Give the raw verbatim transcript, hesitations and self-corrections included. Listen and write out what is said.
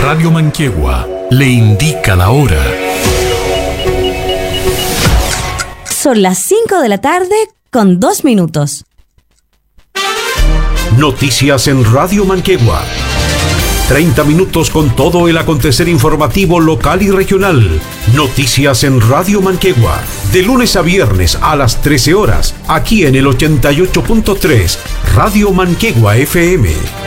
Radio Manquehue le indica la hora. Son las cinco de la tarde con dos minutos. Noticias en Radio Manquehue. treinta minutos con todo el acontecer informativo local y regional. Noticias en Radio Manquehue. De lunes a viernes a las trece horas, aquí en el ochenta y ocho punto tres, Radio Manquehue F M.